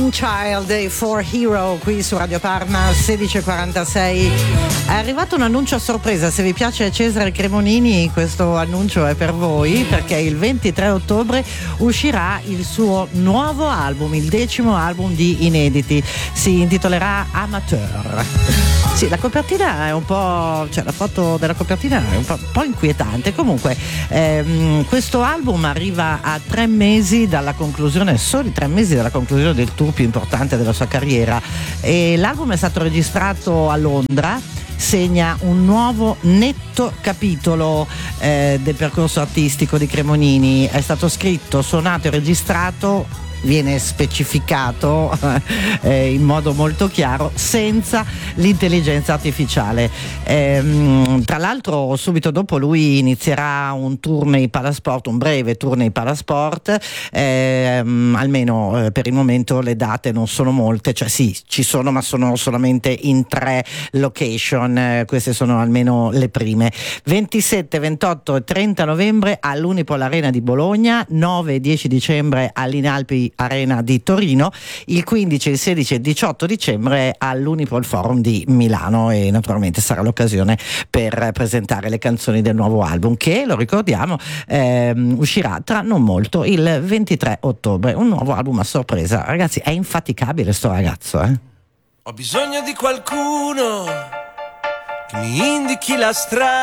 Golden Child e For Hero qui su Radio Parma 16:46. È arrivato un annuncio a sorpresa. Se vi piace Cesare Cremonini, questo annuncio è per voi, perché il 23 ottobre uscirà il suo nuovo album, il 10° album di inediti. Si intitolerà Amateur. Sì, la copertina è un po', cioè la foto della copertina è un po' inquietante. Comunque questo album arriva a 3 mesi dalla conclusione, soli 3 mesi dalla conclusione del tour più importante della sua carriera, e l'album è stato registrato a Londra. Segna un nuovo netto capitolo del percorso artistico di Cremonini. È stato scritto, suonato e registrato, viene specificato in modo molto chiaro, senza l'intelligenza artificiale. Tra l'altro subito dopo lui inizierà un tour nei Palasport, un breve tour nei Palasport, almeno per il momento le date non sono molte, cioè sì, ci sono, ma sono solamente in 3 location. Queste sono almeno le prime: 27, 28 e 30 novembre all'Unipol Arena di Bologna, 9 e 10 dicembre all'Inalpi Arena di Torino, il 15, il 16 e il 18 dicembre all'Unipol Forum di Milano, e naturalmente sarà l'occasione per presentare le canzoni del nuovo album che, lo ricordiamo, uscirà tra non molto, il 23 ottobre. Un nuovo album a sorpresa. Ragazzi, è infaticabile sto ragazzo, Ho bisogno di qualcuno che mi indichi la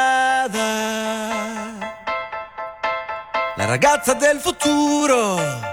strada, la ragazza del futuro